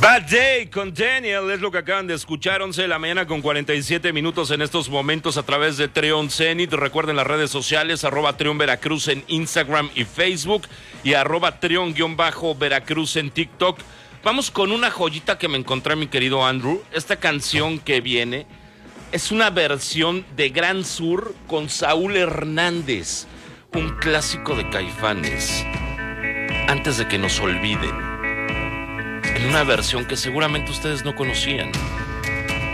Bad Day con Daniel es lo que acaban de escuchar, 11 de la mañana con 47 minutos en estos momentos a través de Treon Zenit. Recuerden las redes sociales, @Treon Veracruz en Instagram y Facebook y @Treon_Veracruz en TikTok. Vamos con una joyita que me encontré, mi querido Andrew. Esta canción que viene es una versión de Gran Sur con Saúl Hernández, un clásico de Caifanes. Antes de que nos olviden, en una versión que seguramente ustedes no conocían.